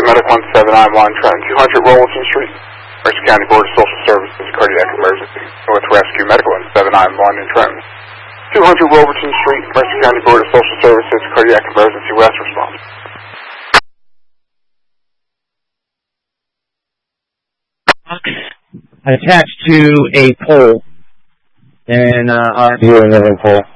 Medical 1791, Trenton, 200 Rollerton Street, Mercer County Board of Social Services, cardiac emergency. North Rescue Medical 1791 in Trenton, 200 Rollerton Street, Mercer County Board of Social Services, cardiac emergency. West response. Attached to a pole, and viewing of a pole.